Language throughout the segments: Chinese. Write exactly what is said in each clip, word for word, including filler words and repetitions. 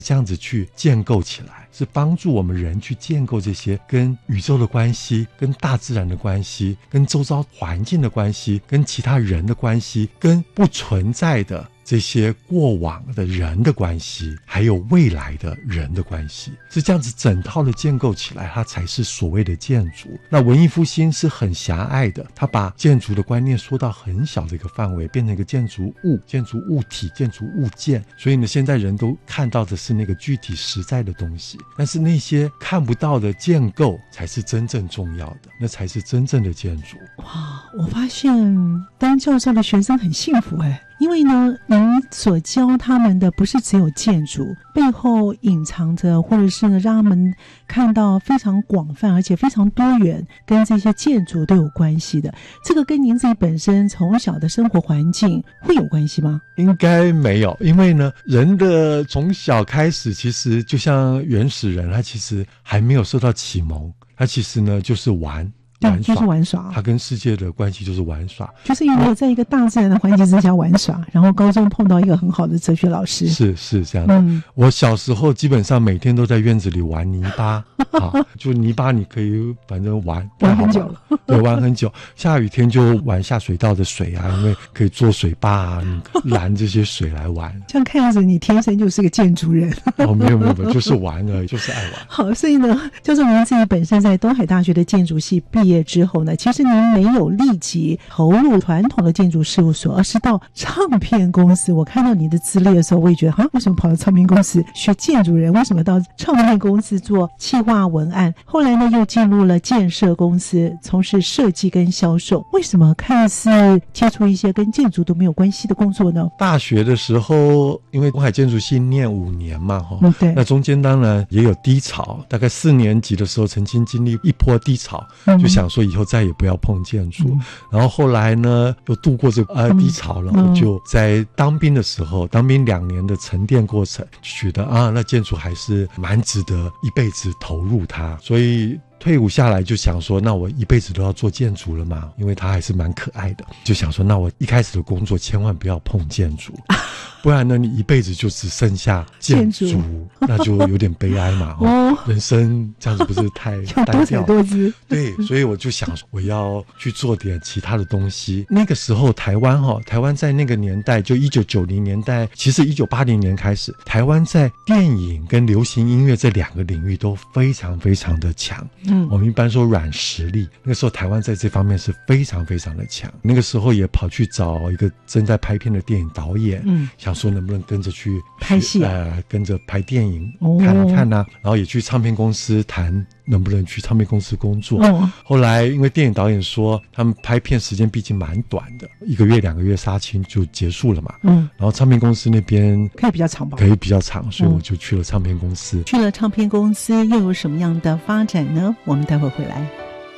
这样子去建构起来，是帮助我们人去建构这些跟宇宙的关系，跟大自然的关系，跟周遭环境的关系，跟其他人的关系，跟不存在的这些过往的人的关系，还有未来的人的关系，是这样子整套的建构起来，它才是所谓的建筑。那文艺复兴是很狭隘的，它把建筑的观念缩到很小的一个范围，变成一个建筑物、建筑物体、建筑物件。所以呢，现在人都看到的是那个具体实在的东西，但是那些看不到的建构才是真正重要的，那才是真正的建筑。 哇，我发现当教授的学生很幸福哎。因为呢，您所教他们的不是只有建筑，背后隐藏着，或者是呢让他们看到非常广泛而且非常多元，跟这些建筑都有关系的。这个跟您自己本身从小的生活环境会有关系吗？ 应该没有，因为呢，人的从小开始，其实就像原始人，他其实还没有受到启蒙，他其实呢就是玩。 对，就是玩耍， 他跟世界的关系就是玩耍， 就是因为在一个大自然的环境之下玩耍，然后高中碰到一个很好的哲学老师， 是是这样的、嗯、我小时候基本上每天都在院子里玩泥巴啊，就泥巴你可以反正玩玩很久了， 对，玩很久，下雨天就玩下水道的水啊，因为可以做水坝啊，你拦这些水来玩。 这样看样子你天生就是个建筑人哦，没有没有没有，就是玩而已，就是爱玩。 好，所以呢，教授您自己本身在东海大学的建筑系毕业之后呢，其实您没有立即投入传统的建筑事务所，而是到唱片公司。我看到你的资历的时候，我也觉得哈，为什么跑到唱片公司学建筑人？为什么到唱片公司做企划文案？后来呢，又进入了建设公司，从事设计跟销售。为什么看似接触一些跟建筑都没有关系的工作呢？ 大学的时候，因为东海建筑系念五年嘛， 嗯，对， 那中间当然也有低潮，大概四年级的时候曾经经历一波低潮，嗯、就想说以后再也不要碰建筑、嗯、然后后来呢又度过这个呃低潮了、嗯、我就在当兵的时候，当兵两年的沉淀过程，就觉得啊，那建筑还是蛮值得一辈子投入它，所以退伍下来就想说，那我一辈子都要做建筑了嘛，因为它还是蛮可爱的，就想说那我一开始的工作千万不要碰建筑不然呢你一辈子就只剩下建筑，建筑那就有点悲哀嘛、哦、人生这样子不是太单调， 多姿， 对，所以我就想我要去做点其他的东西。那个时候台湾哈，台湾在那个年代就一九九零年代，其实一九八零年开始，台湾在电影跟流行音乐这两个领域都非常非常的强。嗯，我们一般说软实力，那个时候台湾在这方面是非常非常的强。那个时候也跑去找一个正在拍片的电影导演，嗯，想说能不能跟着去拍戏， 呃，跟着拍电影、哦、看一看啊，然后也去唱片公司谈能不能去唱片公司工作、哦、后来因为电影导演说他们拍片时间毕竟蛮短的，一个月两个月杀青就结束了嘛，嗯，然后唱片公司那边可以比较长吧， 可以比较长，所以我就去了唱片公司、嗯、 去了唱片公司又有什么样的发展呢？我们待会回来。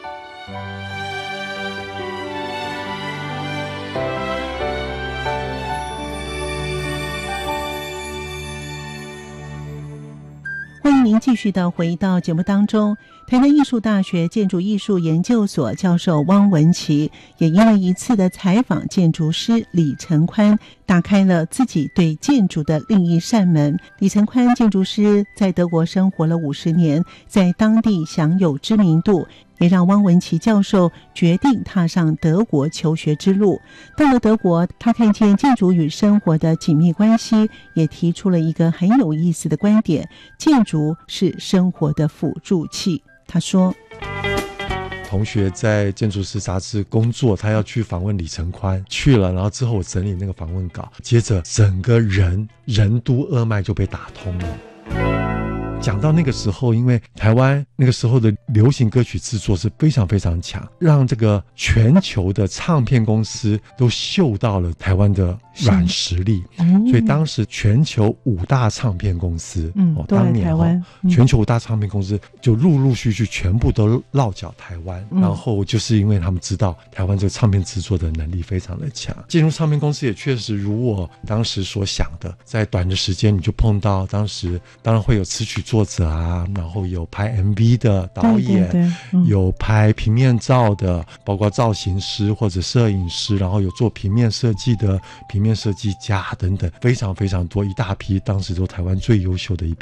欢迎您继续的回到节目当中。台南艺术大学建筑艺术研究所教授汪文琪也因为一次的采访建筑师李承宽，打开了自己对建筑的另一扇门。李承宽建筑师在德国生活了五十年，在当地享有知名度，也让汪文琪教授决定踏上德国求学之路。到了德国，他看见建筑与生活的紧密关系，也提出了一个很有意思的观点：建筑是生活的辅助器。他说， 同学在建筑师杂志工作，他要去访问李承宽，去了，然后之后我整理那个访问稿，接着整个人任督二脉就被打通了。讲到那个时候，因为台湾那个时候的流行歌曲制作是非常非常强，让这个全球的唱片公司都嗅到了台湾的软实力、嗯、所以当时全球五大唱片公司、嗯哦、当年、哦嗯、全球五大唱片公司就陆陆续续全部都落脚台湾、嗯、然后就是因为他们知道台湾这个唱片制作的能力非常的强，进入唱片公司也确实如我当时所想的，在短的时间你就碰到当时当然会有词曲作作者啊，然后有拍 M V 的导演， 对对对嗯、 有拍平面照的，包括造型师或者摄影师，然后有做平面设计的平面设计家等等，非常非常多，一大批，当时都台湾最优秀的一